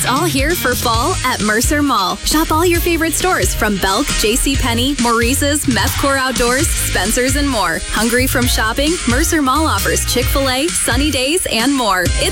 It's all here for fall at Mercer Mall. Shop all your favorite stores from Belk, JCPenney, Maurice's, Methcore Outdoors, Spencer's, and more. Hungry from shopping? Mercer Mall offers Chick-fil-A, Sunny Days, and more.